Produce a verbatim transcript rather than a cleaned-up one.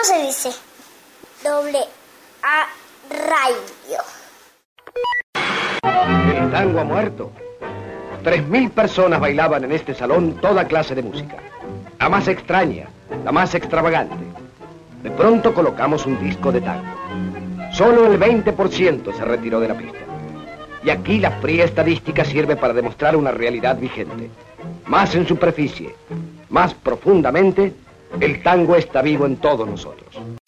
se dice? Doble A radio. El tango ha muerto. Tres mil personas bailaban en este salón toda clase de música. La más extraña, la más extravagante. De pronto colocamos un disco de tango. Solo el veinte por ciento se retiró de la pista. Y aquí la fría estadística sirve para demostrar una realidad vigente. Más en superficie, más profundamente, el tango está vivo en todos nosotros.